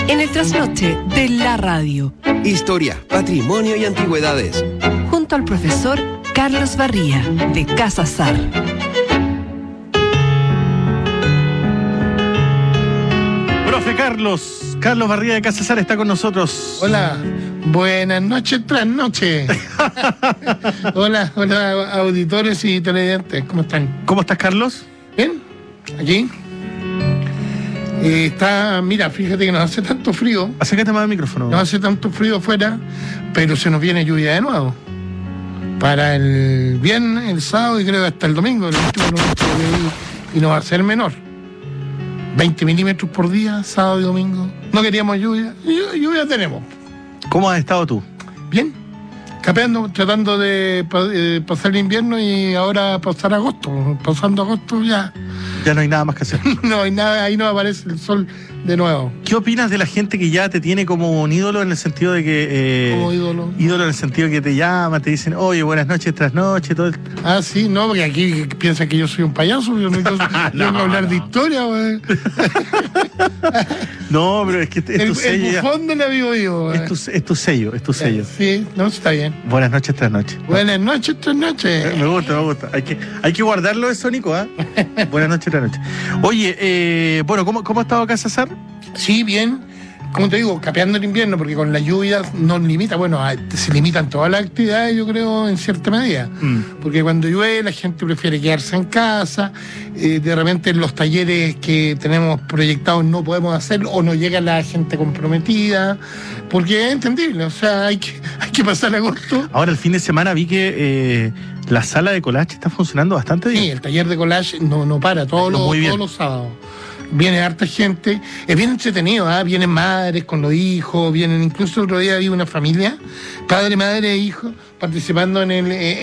En el trasnoche de la radio. Historia, patrimonio y antigüedades. Junto al profesor Carlos Barría, de Casa Sar. Profe Carlos Barría de Casa Sar está con nosotros. Hola, buenas noches, trasnoche. Hola, auditores y televidentes, ¿cómo están? ¿Cómo estás, Carlos? ¿Bien? ¿Aquí? Mira, fíjate que no hace tanto frío. Acércate más al micrófono. No hace tanto frío afuera, pero se nos viene lluvia de nuevo. Para el viernes, el sábado y creo hasta el domingo. Y no va a ser menor. 20 milímetros por día, sábado y domingo. No queríamos lluvia. Lluvia tenemos. ¿Cómo has estado tú? Bien. Capeando, tratando de pasar el invierno y ahora pasar agosto. Pasando agosto ya. Ya no hay nada más que hacer. No hay nada, ahí no aparece el sol de nuevo. ¿Qué opinas de la gente que ya te tiene como un ídolo en el sentido de que... ¿Como ídolo? Ídolo en el sentido de que te llaman, te dicen, oye, buenas noches, trasnoche, todo. Ah, sí, no, porque aquí piensan que yo soy un payaso. Yo no vengo a hablar de historia, güey. No, pero es que es tu sello. El bufón de la vivo, güey. Es tu sello. Sí, no, está bien. Buenas noches, trasnoche. Buenas noches, trasnoche. Me gusta. Hay que guardarlo eso, Nico, ¿eh? Buenas noches, trasnoche. Oye, bueno, ¿cómo ha estado Casa Sar? Sí, bien. Como te digo, capeando el invierno, porque con la lluvia nos limita, se limitan todas las actividades, yo creo, en cierta medida. Porque cuando llueve la gente prefiere quedarse en casa, de repente los talleres que tenemos proyectados no podemos hacerlo, o no llega la gente comprometida, porque es entendible, o sea, hay que pasar agosto. Ahora, el fin de semana vi que la sala de collage está funcionando bastante bien. Sí, el taller de collage no para, todos los sábados. Viene harta gente, es bien entretenido, vienen madres con los hijos, incluso el otro día había una familia, padre, madre e hijo, participando en